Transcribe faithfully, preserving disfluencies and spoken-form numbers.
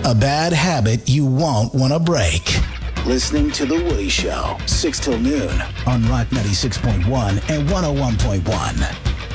A bad habit you won't want to break. Listening to The Woody Show, six till noon on Rock ninety-six point one and one oh one point one.